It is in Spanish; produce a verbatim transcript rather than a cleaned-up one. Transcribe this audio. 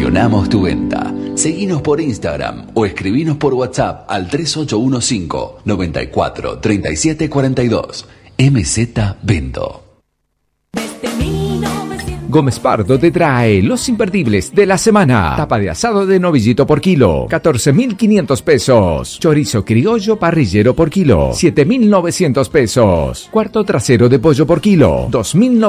Gestionamos tu venta. Seguinos por Instagram o escribinos por WhatsApp al tres ocho uno cinco, nueve cuatro, tres siete cuatro dos. M Z Vendo. Gómez Pardo te trae los imperdibles de la semana. Tapa de asado de novillito por kilo, catorce mil quinientos pesos. Chorizo criollo parrillero por kilo, siete mil novecientos pesos. Cuarto trasero de pollo por kilo, dos mil novecientos